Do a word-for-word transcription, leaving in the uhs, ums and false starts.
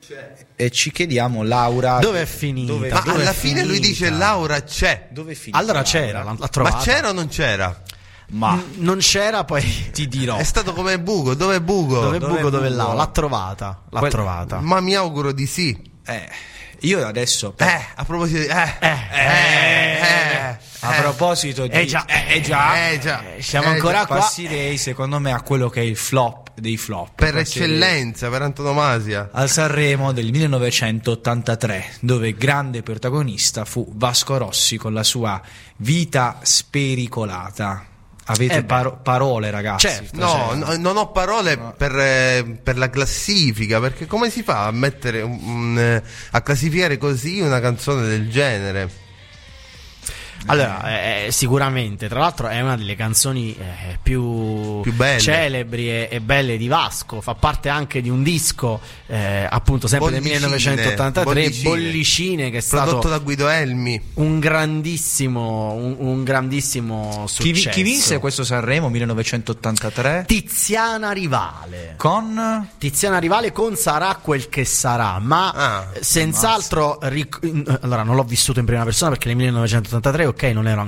e ci chiediamo, Laura, dove è finita? Dove, Ma dove alla è fine lui finita? dice Laura c'è. Dove è finita? Allora Laura? c'era, l'ha trovata. Ma c'era o non c'era? Ma N- non c'era, poi ti dirò. È stato come Bugo, dove è Bugo? dove dove buco, dove buco? là? L'ha trovata, l'ha Quel- trovata. Ma mi auguro di sì. Eh, io adesso Eh, a proposito di... Eh, Eh, eh, eh, a eh. proposito di Eh già, eh, già, Eh, già. Eh, siamo Eh, ancora già. qua. passerei secondo me a quello che è il flop dei flop. Per Passerei eccellenza, per antonomasia. al Sanremo del millenovecentottantatré, dove grande protagonista fu Vasco Rossi con la sua Vita spericolata. Avete Eh beh. paro- parole, ragazzi? Certo. No, no, non ho parole per, eh, per la classifica, perché come si fa a mettere un- un, eh, a classificare così una canzone del genere? Allora, eh, sicuramente, tra l'altro è una delle canzoni eh, più, Più belle. celebri e, e belle di Vasco, fa parte anche di un disco eh, appunto sempre del Bollicine, millenovecentottantatré, Bollicine. Bollicine, che è Prodotto stato da Guido Elmi. un grandissimo un, un grandissimo Chi, vi- successo. chi vinse questo Sanremo millenovecentottantatré? Tiziana Rivale. Con Tiziana Rivale con Sarà quel che sarà, ma Ah, senz'altro ric- allora non l'ho vissuto in prima persona perché nel millenovecentottantatré ok non ero